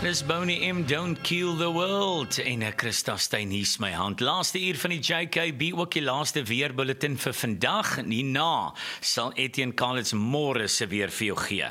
Dis Boney M, Don't Kill the World. En Christa Steyn hier is my hand. Laaste uur van die JKB, ook die laaste weerbulletin vir vandag. Hierna sal Etienne Kalitz môre se weer vir jou gee.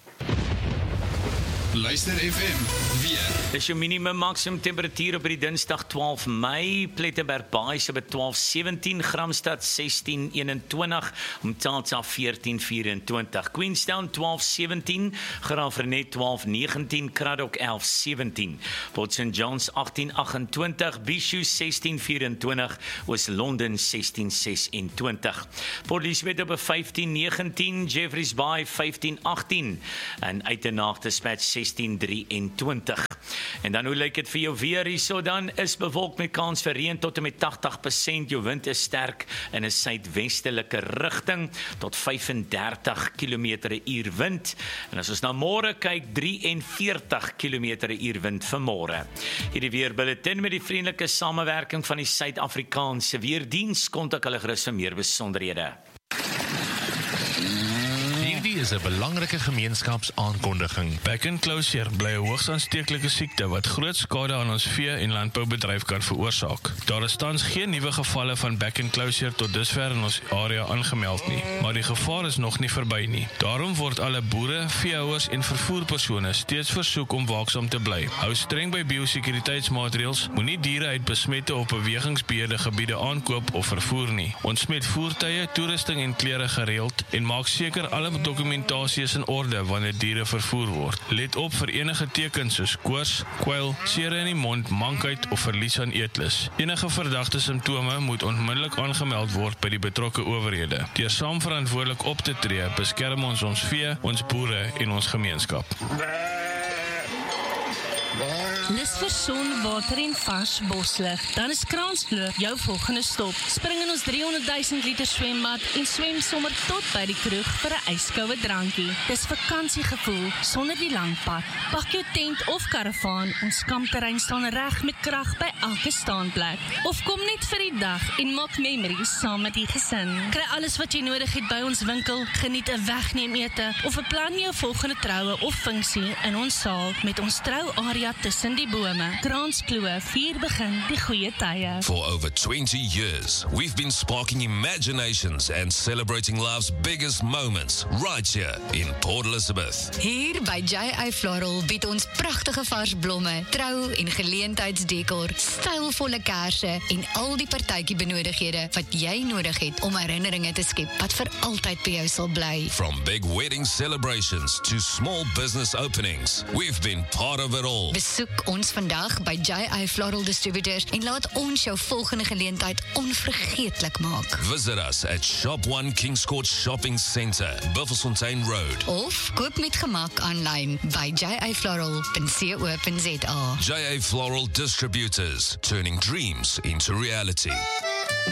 Luister FM, weer. Dis jou minimum maksimum temperatuur op die Dinsdag 12 Mei, Plettenberg Baai se by 12:17, Gramstad 16:21, Umtata 14:24, Queenstown 12:17, Graafrenet 12:19, Craddock 11:17, Port St John's 18:28, Bishu 16:24, Oos-London 16:26, Port Elizabeth op 15:19, Jeffreys Bay 15:18 en Uitenhaag Dispatch 16:23. En dan hoe lyk dit vir jou weer hierso? Dan is bewolk met kans vir reën tot en met 80%. Jou wind is sterk in 'n suidwestelike rigting tot 35 km/h wind. En as ons na môre kyk, 43 km/h wind vir môre. Hierdie weerbulletin met die vriendelike samewerking van die Suid-Afrikaanse Weerdiens. Kontak hulle gerus vir meer besonderhede. Hierdie is 'n belangrike gemeenskapsaankondiging. Back and closure bly 'n hoogs aansteeklike siekte wat groot skade aan ons vee- en landboubedryf kan veroorsaak. Daar is tans geen nuwe gevalle van back and closure tot dusver in ons area aangemeld nie, maar die gevaar is nog nie verby nie. Daarom word alle boere, veehouers en vervoerpersone steeds versoek om waaksaam te bly. Hou streng by biosekuriteitsmaatreëls, moenie diere uit besmette of bewegingsbeheerde gebiede aankoop of vervoer nie. Ontsmet voertuie, toerusting en klere gereeld en maak seker alle dokumentasie is in orde wanneer diere vervoer word. Let op vir enige tekens soos koors, kwyl, seere in die mond, mankheid of verlies aan eetlus. Enige verdagte simptome moet onmiddellik aangemeld word by die betrokke owerhede. Deur saam verantwoordelik op te tree, beskerm ons vee, ons boere en ons gemeenskap. Lus vir son, water en vars boslig. Dan is Kranskloof jou volgende stop. Spring in ons 300.000 liter swembad en swem sommer tot by die kroeg vir 'n yskoue drankie. Dis vakansiegevoel sonder die lang pad. Pak jou tent of karavaan, ons kampterrein staan reg met krag by elke staanplek. Of kom net vir die dag en maak memories saam met die gesin. Kry alles wat jy nodig het by ons winkel, geniet 'n wegneemete of beplan jou volgende troue of funksie in ons saal met ons trouarea tussen die bome. Kranskloof, hier begin die goeie tye. For over 20 years, we've been sparking imaginations and celebrating life's biggest moments right here in Port Elizabeth. Hier by J.A. Floral bied ons pragtige vars blomme, trou- en geleentheidsdekor, stylvolle kersse en al die partytjie benodighede wat jy nodig het om herinneringe te skep wat vir altyd by jou sal bly. From big wedding celebrations to small business openings, we've been part of it all. Besoek ons vandag by J.A. Floral Distributors en laat ons jou volgende geleentheid onvergeetlik maak. Visit us at Shop 1 Kings Court Shopping Centre, Buffelsfontein Road. Of koop met gemak aanlyn by jafloral.co.za. J.A. Floral Distributors, turning dreams into reality.